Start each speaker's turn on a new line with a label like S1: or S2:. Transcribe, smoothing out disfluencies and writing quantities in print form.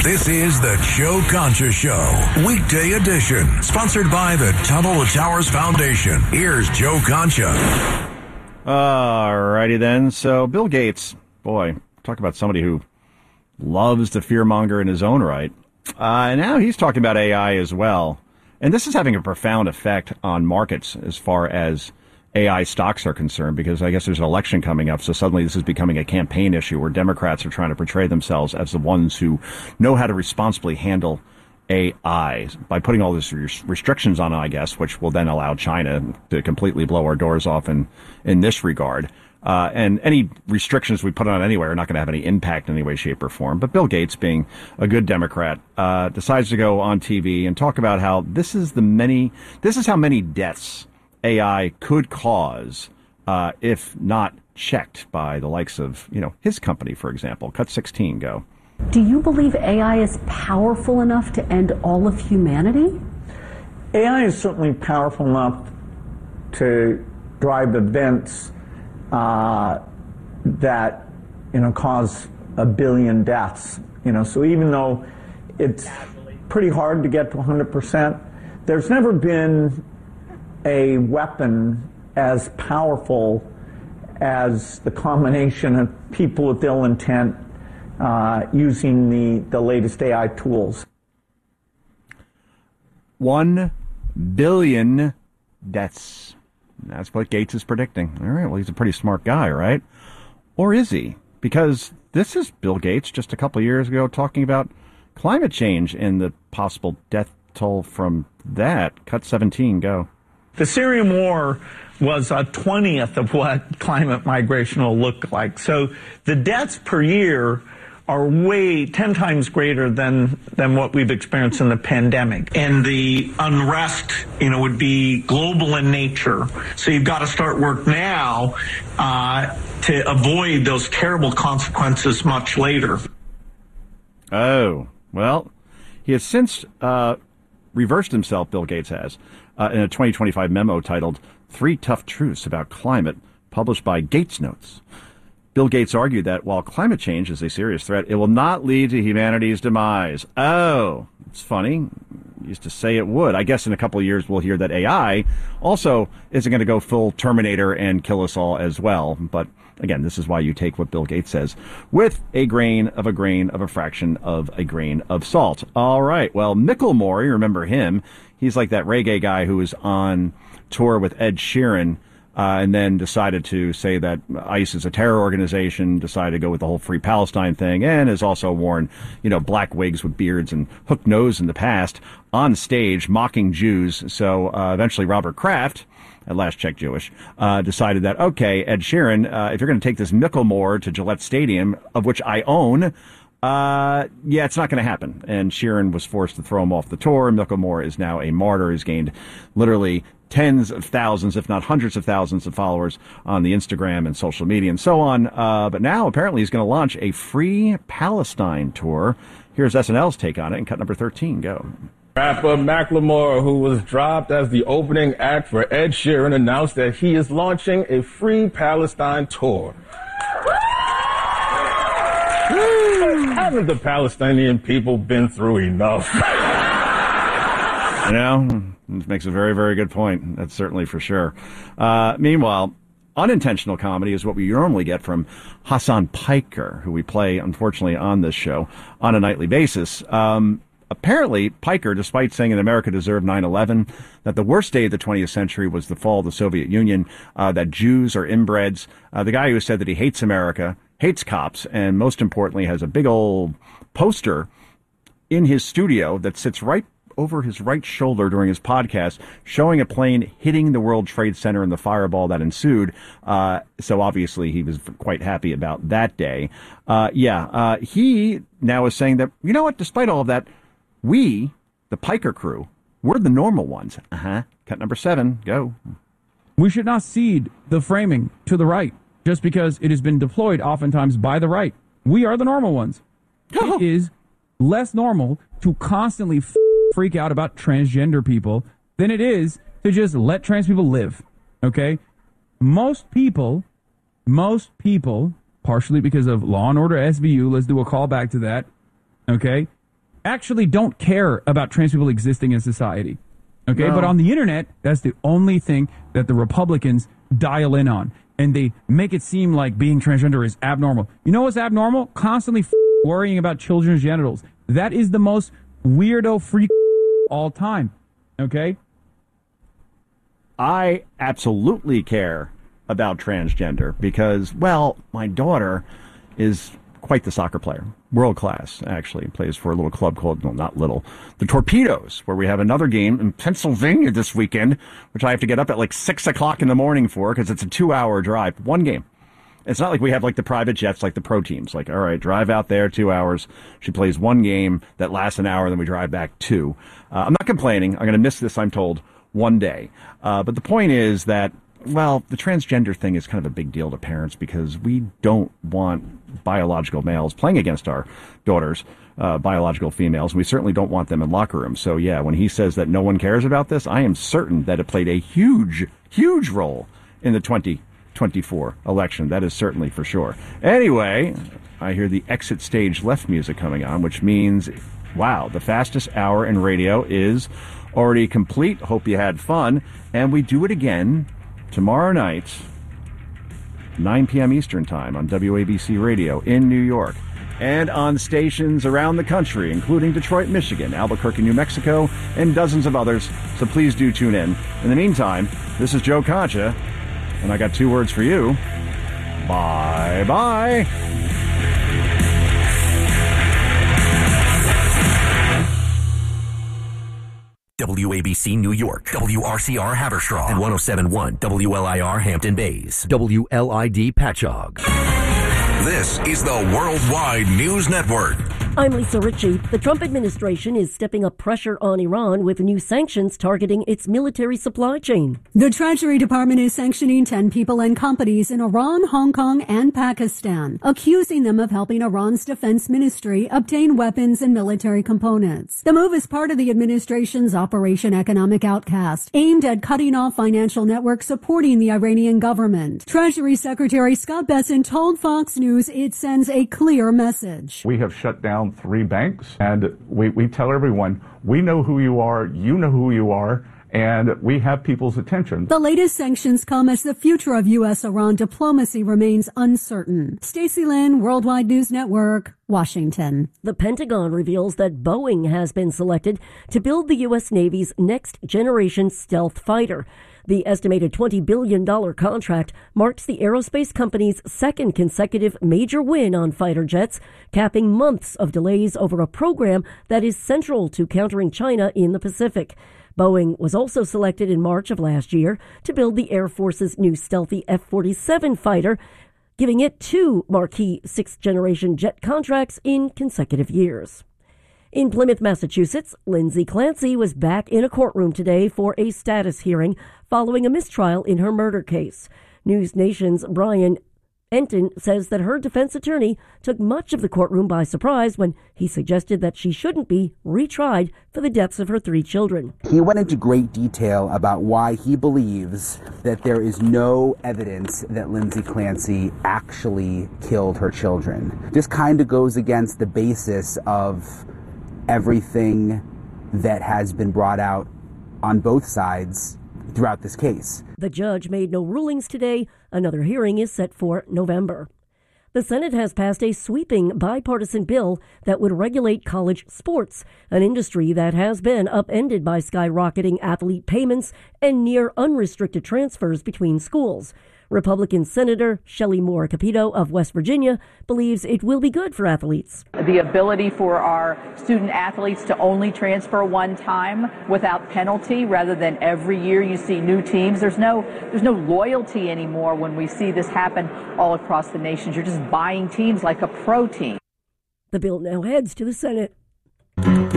S1: This is the Joe Concha Show, weekday edition, sponsored by the Tunnel to Towers Foundation. Here's Joe Concha.
S2: All righty then. So Bill Gates, boy, talk about somebody who loves to fearmonger in his own right. And now he's talking about AI as well. And this is having a profound effect on markets as far as AI stocks are concerned, because I guess there's an election coming up. So suddenly this is becoming a campaign issue where Democrats are trying to portray themselves as the ones who know how to responsibly handle AI by putting all these restrictions on it, I guess, which will then allow China to completely blow our doors off in this regard. And any restrictions we put on anywhere are not going to have any impact in any way, shape, or form. But Bill Gates, being a good Democrat, decides to go on TV and talk about how this is how many deaths AI could cause if not checked by the likes of, his company, for example. Cut 16, go.
S3: Do you believe AI is powerful enough to end all of humanity?
S4: AI is certainly powerful enough to drive events that cause 1 billion deaths. So even though it's pretty hard to get to 100%, there's never been a weapon as powerful as the combination of people with ill intent using the latest AI tools.
S2: 1 billion deaths. That's what Gates is predicting. All right, well, he's a pretty smart guy, right? Or is he? Because this is Bill Gates just a couple of years ago talking about climate change and the possible death toll from that. Cut 17, go.
S4: The Syrian war was a 20th of what climate migration will look like. So the deaths per year are 10 times greater than what we've experienced in the pandemic. And the unrest, would be global in nature. So you've got to start work now to avoid those terrible consequences much later.
S2: Oh, well, he has since reversed himself, Bill Gates has, in a 2025 memo titled 3 Tough Truths About Climate, published by Gates Notes. Bill Gates argued that while climate change is a serious threat, it will not lead to humanity's demise. Oh, it's funny. Used to say it would. I guess in a couple of years we'll hear that AI also isn't going to go full Terminator and kill us all as well. But again, this is why you take what Bill Gates says with a grain of a fraction of a grain of salt. All right. Well, Macklemore, you remember him. He's like that reggae guy who was on tour with Ed Sheeran. And then decided to say that ICE is a terror organization, decided to go with the whole Free Palestine thing, and has also worn, black wigs with beards and hooked nose in the past on stage mocking Jews. So eventually Robert Kraft, at last check Jewish, decided that, okay, Ed Sheeran, if you're going to take this Macklemore to Gillette Stadium, of which I own, it's not going to happen. And Sheeran was forced to throw him off the tour. Macklemore is now a martyr. He's gained literally tens of thousands, if not hundreds of thousands of followers on the Instagram and social media and so on. But now apparently he's going to launch a Free Palestine tour. Here's SNL's take on it in cut number 13. Go.
S5: Rapper Macklemore, who was dropped as the opening act for Ed Sheeran, announced that he is launching a Free Palestine tour. Haven't the Palestinian people been through enough?
S2: It makes a very, very good point. That's certainly for sure. Meanwhile, unintentional comedy is what we normally get from Hassan Piker, who we play, unfortunately, on this show on a nightly basis. Apparently, Piker, despite saying that America deserved 9/11, that the worst day of the 20th century was the fall of the Soviet Union, that Jews are inbreds, the guy who said that he hates America, hates cops, and most importantly has a big old poster in his studio that sits right over his right shoulder during his podcast, showing a plane hitting the World Trade Center and the fireball that ensued. So obviously he was quite happy about that day. He now is saying that, you know what, despite all of that, we, the Piker crew, we're the normal ones. Cut number 7, go.
S6: We should not cede the framing to the right just because it has been deployed oftentimes by the right. We are the normal ones. It is less normal to constantly freak out about transgender people than it is to just let trans people live. Okay? Most people, partially because of Law and Order SVU, let's do a call back to that, okay, actually don't care about trans people existing in society. Okay,
S2: No.
S6: but on the internet, that's the only thing that the Republicans dial in on. And they make it seem like being transgender is abnormal. You know what's abnormal? Constantly worrying about children's genitals. That is the most weirdo freak all time. Okay?
S2: I absolutely care about transgender because, well, my daughter is quite the soccer player. World class, actually. Plays for a little club called, no, not little, the Torpedoes, where we have another game in Pennsylvania this weekend, which I have to get up at like 6 o'clock in the morning for because it's a 2-hour drive. One game. It's not like we have like the private jets like the pro teams. Like, all right, drive out there 2 hours. She plays one game that lasts an hour, then we drive back 2. I'm not complaining. I'm going to miss this, I'm told, one day. But the point is that, well, the transgender thing is kind of a big deal to parents because we don't want biological males playing against our daughters, biological females, and we certainly don't want them in locker rooms. So, yeah, when he says that no one cares about this, I am certain that it played a huge, huge role in the 2024 election. That is certainly for sure. Anyway, I hear the exit stage left music coming on, which means, wow, the fastest hour in radio is already complete. Hope you had fun. And we do it again tomorrow night, 9 p.m. Eastern Time on WABC Radio in New York and on stations around the country, including Detroit, Michigan, Albuquerque, New Mexico, and dozens of others. So please do tune in. In the meantime, this is Joe Concha, and I got 2 words for you. Bye-bye.
S7: WABC New York, WRCR Haverstraw, and 107.1 WLIR Hampton Bays, WLID Patchogue.
S1: This is the Worldwide News Network.
S8: I'm Lisa Ritchie. The Trump administration is stepping up pressure on Iran with new sanctions targeting its military supply chain.
S9: The Treasury Department is sanctioning 10 people and companies in Iran, Hong Kong, and Pakistan, accusing them of helping Iran's defense ministry obtain weapons and military components. The move is part of the administration's Operation Economic Outcast, aimed at cutting off financial networks supporting the Iranian government. Treasury Secretary Scott Bessent told Fox News it sends a clear message.
S10: We have shut down 3 banks, and we tell everyone, we know who you are, you know who you are, and we have people's attention.
S9: The latest sanctions come as the future of U.S.-Iran diplomacy remains uncertain. Stacey Lynn, Worldwide News Network, Washington.
S8: The Pentagon reveals that Boeing has been selected to build the U.S. Navy's next-generation stealth fighter. The estimated $20 billion contract marks the aerospace company's second consecutive major win on fighter jets, capping months of delays over a program that is central to countering China in the Pacific. Boeing was also selected in March of last year to build the Air Force's new stealthy F-47 fighter, giving it 2 marquee 6th-generation jet contracts in consecutive years. In Plymouth, Massachusetts, Lindsay Clancy was back in a courtroom today for a status hearing following a mistrial in her murder case. News Nation's Brian Enton says that her defense attorney took much of the courtroom by surprise when he suggested that she shouldn't be retried for the deaths of her 3 children.
S11: He went into great detail about why he believes that there is no evidence that Lindsay Clancy actually killed her children. This kind of goes against the basis of everything that has been brought out on both sides throughout this case.
S8: The judge made no rulings today. Another hearing is set for November. The Senate has passed a sweeping bipartisan bill that would regulate college sports, an industry that has been upended by skyrocketing athlete payments and near unrestricted transfers between schools. Republican Senator Shelley Moore Capito of West Virginia believes it will be good for athletes.
S12: The ability for our student athletes to only transfer one time without penalty rather than every year you see new teams. There's no loyalty anymore when we see this happen all across the nation. You're just buying teams like a pro team.
S8: The bill now heads to the Senate.